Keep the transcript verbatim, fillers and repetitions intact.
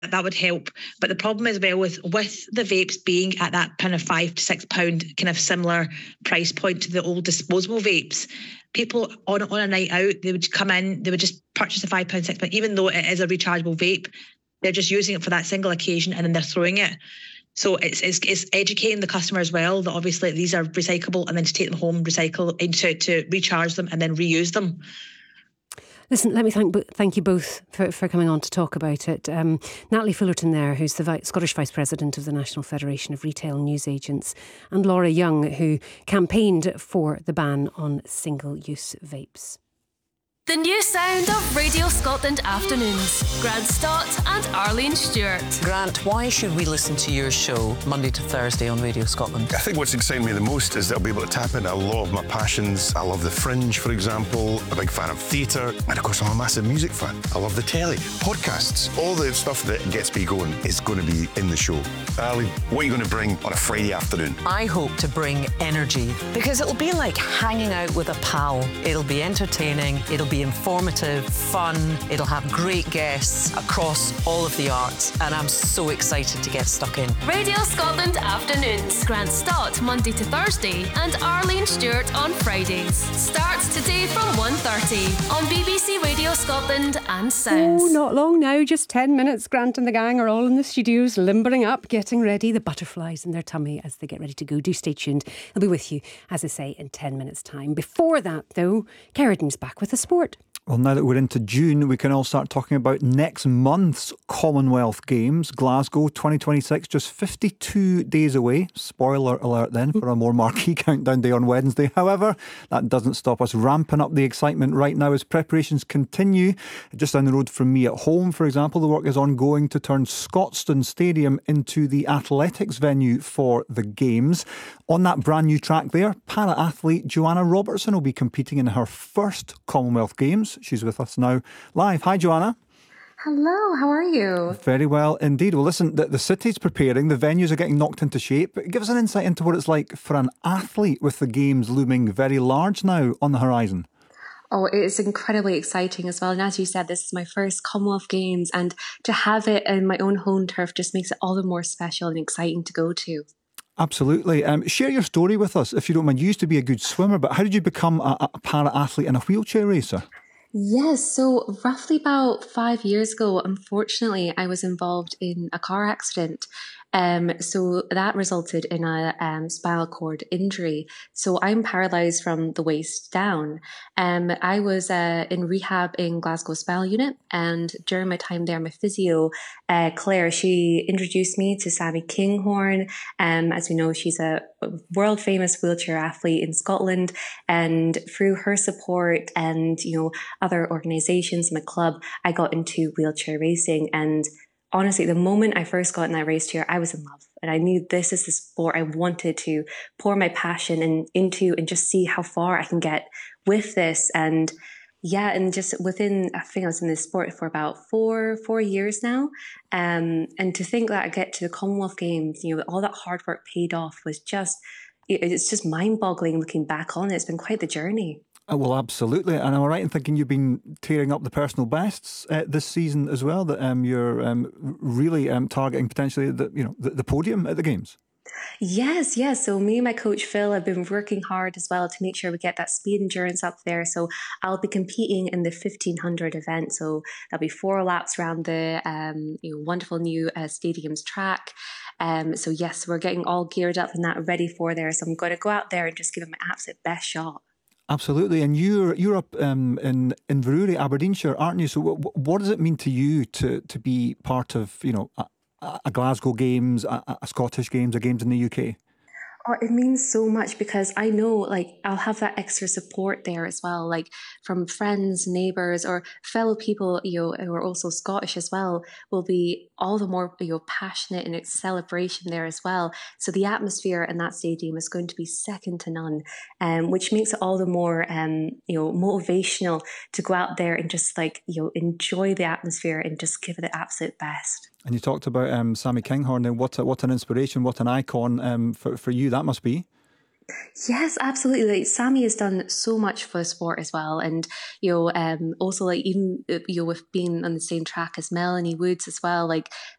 that would help. But the problem as well with with the vapes being at that kind of five to six pound kind of similar price point to the old disposable vapes, people on on a night out, they would come in, they would just purchase a five pound, six pound, even though it is a rechargeable vape, they're just using it for that single occasion and then they're throwing it. So it's it's, it's educating the customer as well that obviously these are recyclable, and then to take them home, recycle, into to recharge them and then reuse them. Listen, let me thank thank you both for, for coming on to talk about it. Um, Natalie Fullerton there, who's the Vi- Scottish Vice President of the National Federation of Retail Newsagents, and Laura Young, who campaigned for the ban on single-use vapes. The new sound of Radio Scotland Afternoons. Grant Stott and Arlene Stewart. Grant, why should we listen to your show Monday to Thursday on Radio Scotland? I think what's exciting me the most is that I'll be able to tap into a lot of my passions. I love the Fringe, for example. I'm a big fan of theatre. And of course, I'm a massive music fan. I love the telly, podcasts. All the stuff that gets me going is going to be in the show. Arlene, what are you going to bring on a Friday afternoon? I hope to bring energy, because it'll be like hanging out with a pal. It'll be entertaining. It'll be informative, fun. It'll have great guests across all of the arts, and I'm so excited to get stuck in. Radio Scotland Afternoons. Grant Stott Monday to Thursday and Arlene Stewart on Fridays. Starts today from one thirty on B B C Radio Scotland and Sounds. Oh, not long now, just ten minutes. Grant and the gang are all in the studios, limbering up, getting ready, the butterflies in their tummy as they get ready to go. Do stay tuned. I'll be with you, as I say, in ten minutes' time. Before that, though, Kerrigan's back with the sport. Well, now that we're into June, we can all start talking about next month's Commonwealth Games. Glasgow twenty twenty-six, just fifty-two days away. Spoiler alert then for a more marquee countdown day on Wednesday. However, that doesn't stop us ramping up the excitement right now as preparations continue. Just down the road from me at home, for example, the work is ongoing to turn Scotstoun Stadium into the athletics venue for the Games. On that brand new track there, para-athlete Joanna Robertson will be competing in her first Commonwealth Games. She's with us now live. Hi, Joanna. Hello, how are you? Very well indeed. Well, listen, the, the city's preparing, the venues are getting knocked into shape. Give us an insight into what it's like for an athlete with the Games looming very large now on the horizon. Oh, it's incredibly exciting as well. And as you said, this is my first Commonwealth Games, and to have it in my own home turf just makes it all the more special and exciting to go to. Absolutely. Um, share your story with us, if you don't mind. You used to be a good swimmer, but how did you become a, a para-athlete and a wheelchair racer? Yes, so roughly about five years ago, unfortunately, I was involved in a car accident. Um, so that resulted in a um, spinal cord injury. So I'm paralysed from the waist down. Um, I was uh, in rehab in Glasgow Spinal Unit, and during my time there, my physio, uh, Claire, she introduced me to Sammy Kinghorn. Um, as we know, she's a world famous wheelchair athlete in Scotland, and through her support and, you know, other organisations in the club, I got into wheelchair racing. And honestly, the moment I first got in that race chair, I was in love, and I knew this is the sport I wanted to pour my passion in, into and just see how far I can get with this. And yeah, and just within, I think I was in this sport for about four, four years now. Um, and to think that I get to the Commonwealth Games, you know, all that hard work paid off was just, it's just mind boggling looking back on it. It's been quite the journey. Oh, well, absolutely. And am I right in thinking you've been tearing up the personal bests uh, this season as well, that um, you're um, really um, targeting potentially the, you know, the, the podium at the Games? Yes, yes. So me and my coach Phil have been working hard as well to make sure we get that speed endurance up there. So I'll be competing in the fifteen hundred event. So there'll be four laps around the um, you know, wonderful new uh, stadium's track. Um, so yes, we're getting all geared up and that ready for there. So I'm going to go out there and just give it my absolute best shot. Absolutely. And you're you're up um, in in Inverurie, Aberdeenshire, aren't you? So what, what does it mean to you to to be part of, you know, a, a Glasgow Games, a, a Scottish Games, a Games in the U K? Oh, it means so much because I know, like, I'll have that extra support there as well, like from friends, neighbours, or fellow people, you know, who are also Scottish as well, will be all the more, you know, passionate in its celebration there as well. So the atmosphere in that stadium is going to be second to none, um, which makes it all the more, um, you know, motivational to go out there and just, like, you know, enjoy the atmosphere and just give it the absolute best. And you talked about um, Sammy Kinghorn. Now, what a, what an inspiration, what an icon um, for for you that must be. Yes, absolutely. Like, Sammy has done so much for the sport as well, and you know, um, also like even you know with being on the same track as Melanie Woods as well. Like